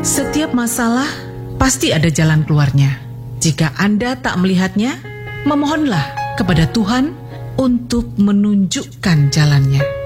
Setiap masalah pasti ada jalan keluarnya. Jika Anda tak melihatnya, memohonlah kepada Tuhan untuk menunjukkan jalannya.